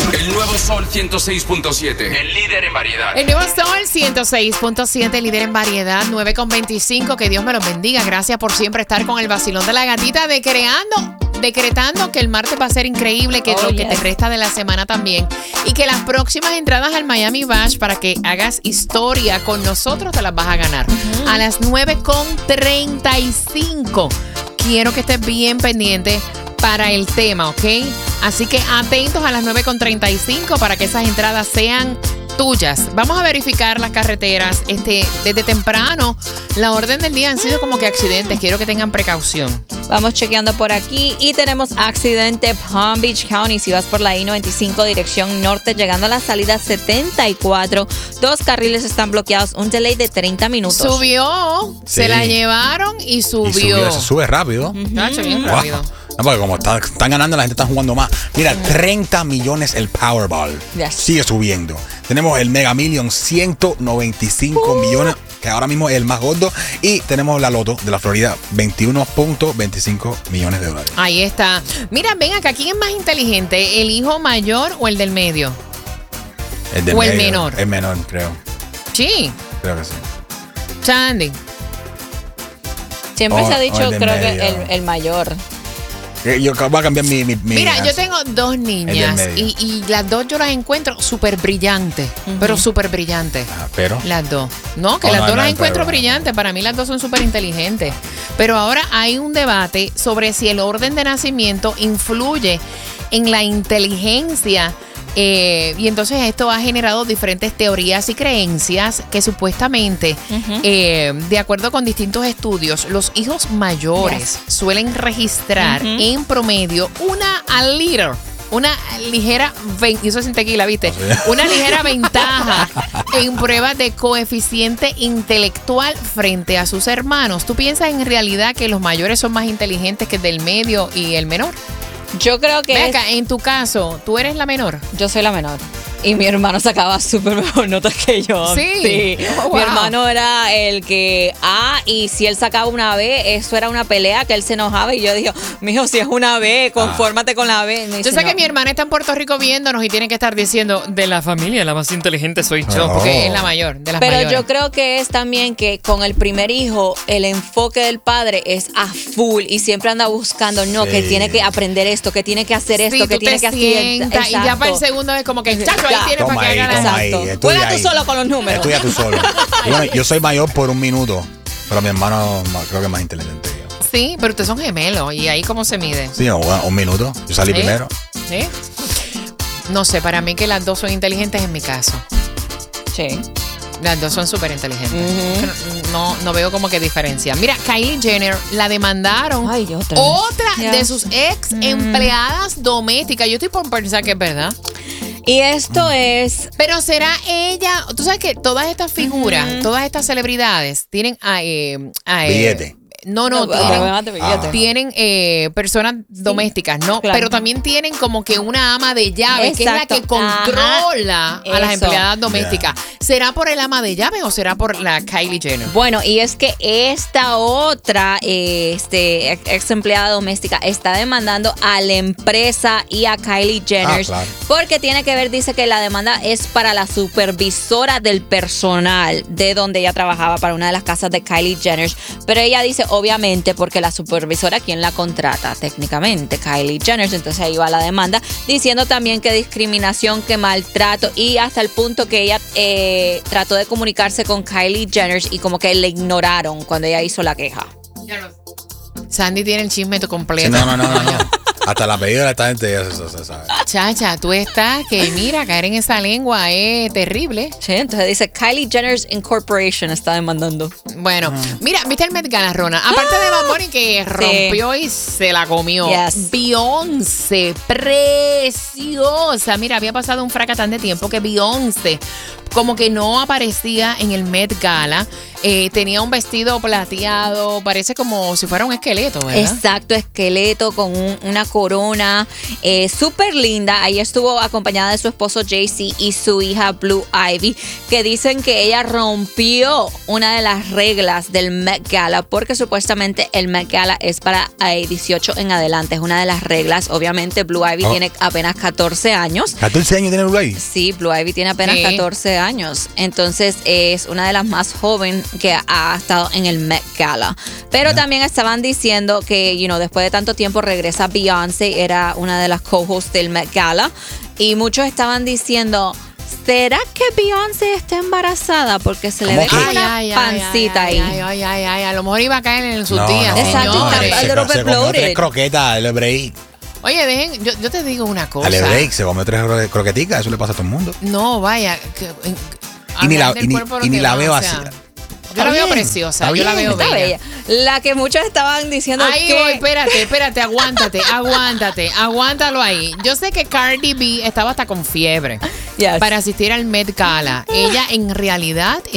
El nuevo Sol 106.7, el líder en variedad. El nuevo Sol 106.7, líder en variedad, 9.25. Que Dios me los bendiga. Gracias por siempre estar con el vacilón de la gatita, decretando que el martes va a ser increíble, que lo que te resta de la semana también. Y que las próximas entradas al Miami Bash para que hagas historia con nosotros te las vas a ganar. A las 9.35. Quiero que estés bien pendiente para el tema, ¿ok? Así que atentos a las 9.35 para que esas entradas sean tuyas. Vamos a verificar las carreteras. Desde temprano, la orden del día han sido como que accidentes. Quiero que tengan precaución. Vamos chequeando por aquí y tenemos accidente Palm Beach County. Si vas por la I-95 dirección norte, llegando a la salida 74, 2 carriles están bloqueados, un delay de 30 minutos. Subió, Sí. se la llevaron y subió. Se sube rápido. Tacho, bien rápido. No, porque como están ganando, la gente está jugando más. Mira, 30 millones el Powerball. Yes. Sigue subiendo. Tenemos el Mega Million, 195 millones, que ahora mismo es el más gordo. Y tenemos la Loto de la Florida, 21.25 millones de dólares. Ahí está. Mira, ven acá, ¿quién es más inteligente? ¿El hijo mayor o el del medio? El del ¿O el medio, menor? El menor, creo. Sí. Creo que sí. Chandy. Siempre se ha dicho, el de creo medio. que el mayor. Yo voy a cambiar mi Mira, yo answer. tengo 2 niñas El del medio. y las 2 yo las encuentro súper brillantes, pero súper brillantes. Pero Las 2. No, que Oh, las no, 2 no, las encuentro pero- brillantes. Para mí las 2 son súper inteligentes. Pero ahora hay un debate sobre si el orden de nacimiento influye en la inteligencia. Y entonces esto ha generado diferentes teorías y creencias que supuestamente, de acuerdo con distintos estudios, los hijos mayores suelen registrar en promedio una ligera, y eso sin tequila, ¿viste? Una ligera ventaja en pruebas de coeficiente intelectual frente a sus hermanos. ¿Tú piensas en realidad que los mayores son más inteligentes que el del medio y el menor? Yo creo que Ve acá, en tu caso, ¿tú eres la menor? yo soy la menor. Y mi hermano sacaba súper mejor notas que yo. Sí. Oh, wow. Mi hermano era el que y si él sacaba una B, eso era una pelea que él se enojaba. Y yo dije, mijo, si es una B, confórmate con la B. Yo sé que mi hermana está en Puerto Rico viéndonos y tiene que estar diciendo, de la familia la más inteligente soy yo, porque es la mayor, de las Pero mayores. yo creo que es también que con el primer hijo, el enfoque del padre es a full y siempre anda buscando, que tiene que aprender esto, que tiene que hacer esto, Sí, que tú tiene te que hacer. sientas, y ya para el segundo es como que, chacho, ahí tienes Toma para que ahí, haga toma la... ahí. Exacto. Estudia Juega tú ahí. solo con los números. Estudia tú solo. Y bueno, yo soy mayor por un minuto, pero mi hermano creo que es más inteligente que yo. Sí, pero ustedes son gemelos, ¿y ahí cómo se mide? Sí, un minuto. Yo salí ¿Sí? primero. ¿Sí? No sé, para mí que las 2 son inteligentes en mi caso. Sí. Las 2 son súper inteligentes. No veo como que diferencia. Mira, Kylie Jenner la demandaron. Ay, otra de Yes. sus ex empleadas domésticas. Yo estoy por pensar que es verdad. Y esto es. Pero será ella. Tú sabes que todas estas figuras, todas estas celebridades tienen Billete. No, tienen personas domésticas, ¿no? Claro. Pero también tienen como que una ama de llaves, que es la que Exacto. controla a las Eso. empleadas domésticas. ¿Será por el ama de llaves o será por la Kylie Jenner? Bueno, y es que esta otra ex empleada doméstica está demandando a la empresa y a Kylie Jenner claro. porque tiene que ver, dice que la demanda es para la supervisora del personal de donde ella trabajaba para una de las casas de Kylie Jenner, pero ella dice obviamente porque la supervisora quien la contrata técnicamente, Kylie Jenner, entonces ahí va la demanda diciendo también que discriminación, que maltrato y hasta el punto que ella trató de comunicarse con Kylie Jenner y como que le ignoraron cuando ella hizo la queja. Sandy tiene el chisme completo. Sí, no. Hasta el apellido de esta gente ya se sabe. Chacha, tú estás que mira, caer en esa lengua es terrible. Sí, entonces dice Kylie Jenner's Incorporation está demandando. Bueno, mira, ¿viste el Met Gala, Ronald? Aparte de Bad Bunny que rompió y se la comió. Yes. Beyoncé, preciosa. Mira, había pasado un fracatán de tiempo que Beyoncé como que no aparecía en el Met Gala. Tenía un vestido plateado, parece como si fuera un esqueleto, ¿verdad? Exacto, esqueleto con una corona súper linda. Ahí estuvo acompañada de su esposo Jay-Z y su hija Blue Ivy, que dicen que ella rompió una de las reglas del Met Gala, porque supuestamente el Met Gala es para 18 en adelante. Es una de las reglas. Obviamente Blue Ivy tiene apenas 14 años. ¿14 años tiene Blue Ivy? Sí, Blue Ivy tiene apenas 14 años. Entonces es una de las más jóvenes que ha estado en el Met Gala. Pero también estaban diciendo que, después de tanto tiempo regresa Beyoncé, era una de las co-hosts del Met Gala. Y muchos estaban diciendo, ¿será que Beyoncé está embarazada? Porque se le ve como una pancita ahí. Ay, a lo mejor iba a caer en sus No, días, no, Exacto, señores. está- se comió 3 croquetas al break. Oye, yo te digo una cosa. Al break se comió 3 croqueticas, eso le pasa a todo el mundo. No, vaya. Y ni la, hablar del y ni- cuerpo y ni que la va, veo o así. sea, yo la veo bien, preciosa, está yo la bien, veo Está bella. bella. La que muchos estaban diciendo Ahí que... voy, espérate, aguántalo ahí. Yo sé que Cardi B estaba hasta con fiebre Yes. para asistir al Met Gala. Ella en realidad